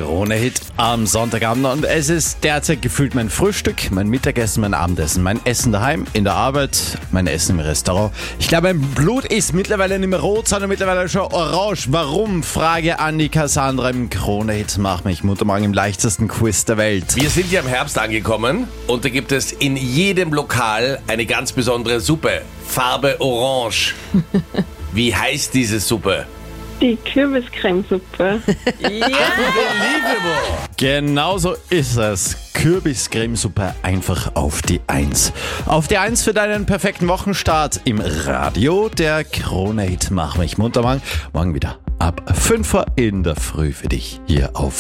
Krone-Hit am Sonntagabend und es ist derzeit gefühlt mein Frühstück, mein Mittagessen, mein Abendessen, mein Essen daheim, in der Arbeit, mein Essen im Restaurant. Ich glaube, mein Blut ist mittlerweile nicht mehr rot, sondern mittlerweile schon orange. Warum? Frage an die Cassandra im Krone-Hit. Mach mich Muttermorgen im leichtesten Quiz der Welt. Wir sind ja im Herbst angekommen und da gibt es in jedem Lokal eine ganz besondere Suppe. Farbe Orange. Wie heißt diese Suppe? Die Kürbiscremesuppe. Unbelievable! Genauso ist es. Kürbiscremesuppe einfach auf die 1. Auf die 1 für deinen perfekten Wochenstart im Radio. Der Krone-Hit. Mach mich munter morgen wieder ab 5 Uhr in der Früh für dich hier auf